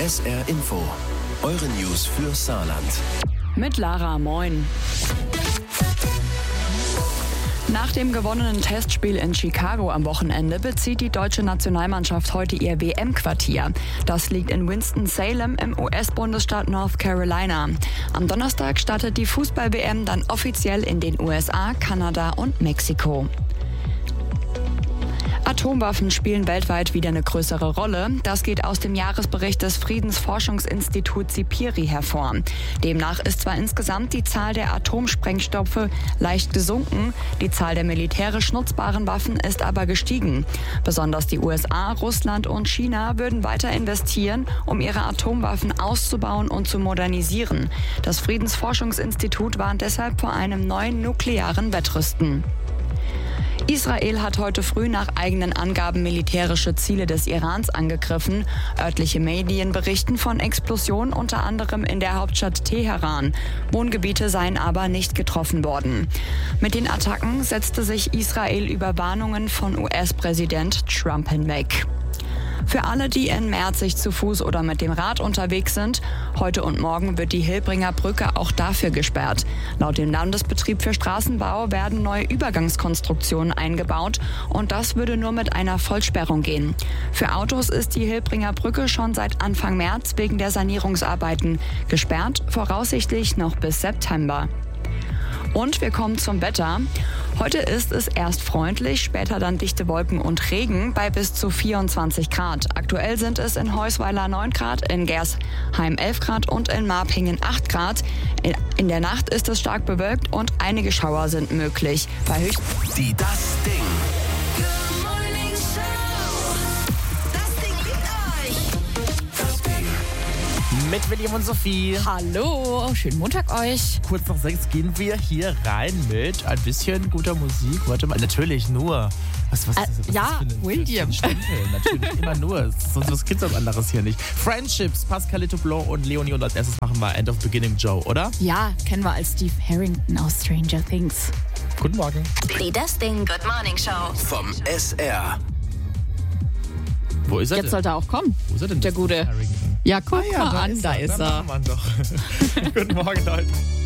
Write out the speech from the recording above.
SR Info. Eure News für Saarland. Mit Lara, moin. Nach dem gewonnenen Testspiel in Chicago am Wochenende bezieht die deutsche Nationalmannschaft heute ihr WM-Quartier. Das liegt in Winston-Salem im US-Bundesstaat North Carolina. Am Donnerstag startet die Fußball-WM dann offiziell in den USA, Kanada und Mexiko. Atomwaffen spielen weltweit wieder eine größere Rolle. Das geht aus dem Jahresbericht des Friedensforschungsinstituts SIPIRI hervor. Demnach ist zwar insgesamt die Zahl der Atomsprengstoffe leicht gesunken, die Zahl der militärisch nutzbaren Waffen ist aber gestiegen. Besonders die USA, Russland und China würden weiter investieren, um ihre Atomwaffen auszubauen und zu modernisieren. Das Friedensforschungsinstitut warnt deshalb vor einem neuen nuklearen Wettrüsten. Israel hat heute früh nach eigenen Angaben militärische Ziele des Irans angegriffen. Örtliche Medien berichten von Explosionen unter anderem in der Hauptstadt Teheran. Wohngebiete seien aber nicht getroffen worden. Mit den Attacken setzte sich Israel über Warnungen von US-Präsident Trump hinweg. Für alle, die in Merzig zu Fuß oder mit dem Rad unterwegs sind, heute und morgen wird die Hilbringer Brücke auch dafür gesperrt. Laut dem Landesbetrieb für Straßenbau werden neue Übergangskonstruktionen eingebaut und das würde nur mit einer Vollsperrung gehen. Für Autos ist die Hilbringer Brücke schon seit Anfang März wegen der Sanierungsarbeiten gesperrt, voraussichtlich noch bis September. Und wir kommen zum Wetter. Heute ist es erst freundlich, später dann dichte Wolken und Regen bei bis zu 24 Grad. Aktuell sind es in Heusweiler 9 Grad, in Gersheim 11 Grad und in Marpingen 8 Grad. In der Nacht ist es stark bewölkt und einige Schauer sind möglich. Bei Die Das Ding. Mit William und Sophie. Hallo, schönen Montag euch. Kurz nach 6 gehen wir hier rein mit ein bisschen guter Musik. Warte mal, natürlich nur. Was ja, William. Natürlich immer nur. Sonst was gibt's was anderes hier nicht. Friendships, Pascalito Blanc und Leonie. Und als erstes machen wir End of Beginning Joe, oder? Ja, kennen wir als Steve Harrington aus Stranger Things. Guten Morgen. Die Das Ding Good Morning Show. Vom SR. Wo ist er Jetzt denn? sollte er auch kommen. Wo ist er denn? Der Gute. Harrington? Ja, guck mal an, da ist er. Da ist er. Guten Morgen, Leute.